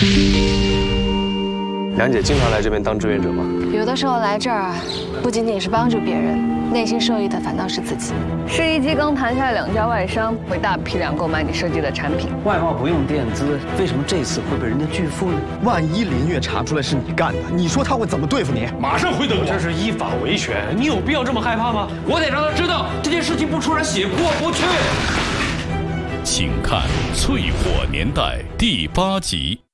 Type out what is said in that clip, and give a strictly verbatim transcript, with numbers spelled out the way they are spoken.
梁姐经常来这边当志愿者吗？ 有的时候来这儿，不仅仅是帮助别人，内心受益的反倒是自己。 市一机刚谈下来两家外商会大批量购买你设计的产品。 外贸不用垫资，为什么这次会被人家拒付呢？ 万一林月查出来是你干的，你说他会怎么对付你？ 马上回德国。 这是依法维权，你有必要这么害怕吗？ 我得让他知道这件事情不出来血过不去。 请看《淬火年代》第八集。